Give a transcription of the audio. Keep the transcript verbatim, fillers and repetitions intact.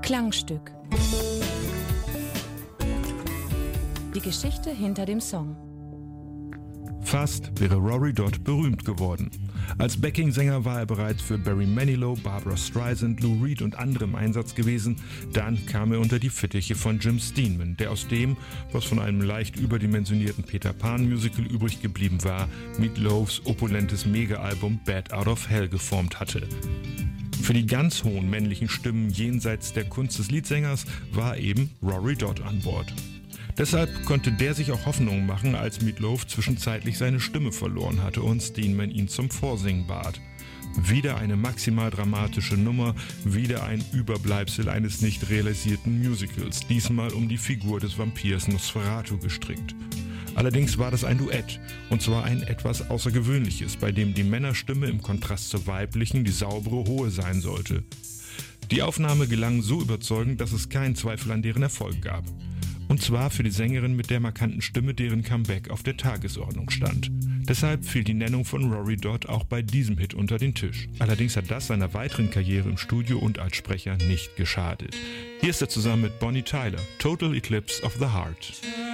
Klangstück. Die Geschichte hinter dem Song. Fast wäre Rory Dodd berühmt geworden. Als Backing-Sänger war er bereits für Barry Manilow, Barbra Streisand, Lou Reed und andere im Einsatz gewesen. Dann kam er unter die Fittiche von Jim Steinman, der aus dem, was von einem leicht überdimensionierten Peter Pan-Musical übrig geblieben war, Meat Loafs opulentes Mega-Album Bat Out of Hell geformt hatte. Für die ganz hohen männlichen Stimmen jenseits der Kunst des Leadsängers war eben Rory Dodd an Bord. Deshalb konnte der sich auch Hoffnungen machen, als Meat Loaf zwischenzeitlich seine Stimme verloren hatte und Steinman ihn zum Vorsingen bat. Wieder eine maximal dramatische Nummer, wieder ein Überbleibsel eines nicht realisierten Musicals, diesmal um die Figur des Vampirs Nosferatu gestrickt. Allerdings war das ein Duett, und zwar ein etwas Außergewöhnliches, bei dem die Männerstimme im Kontrast zur weiblichen die saubere hohe sein sollte. Die Aufnahme gelang so überzeugend, dass es keinen Zweifel an deren Erfolg gab. Und zwar für die Sängerin mit der markanten Stimme, deren Comeback auf der Tagesordnung stand. Deshalb fiel die Nennung von Rory Dodd auch bei diesem Hit unter den Tisch. Allerdings hat das seiner weiteren Karriere im Studio und als Sprecher nicht geschadet. Hier ist er zusammen mit Bonnie Tyler, Total Eclipse of the Heart.